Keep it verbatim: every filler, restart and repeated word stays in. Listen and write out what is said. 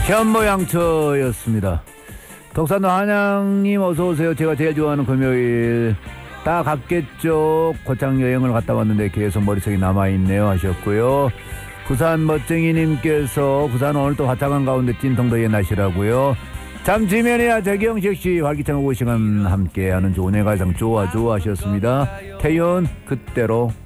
현모양처였습니다. 덕산도 한양님 어서오세요. 제가 제일 좋아하는 금요일 다 갔겠죠. 고창 여행을 갔다 왔는데 계속 머릿속에 남아있네요 하셨고요. 부산 멋쟁이님께서 부산은 오늘 또 화창한 가운데 찐통더위의 날씨라고요. 참 지면이야 재경식씨 활기찬 오후 시간 함께하는 좋은 해가장 좋아 좋아 하셨습니다. 태연 그때로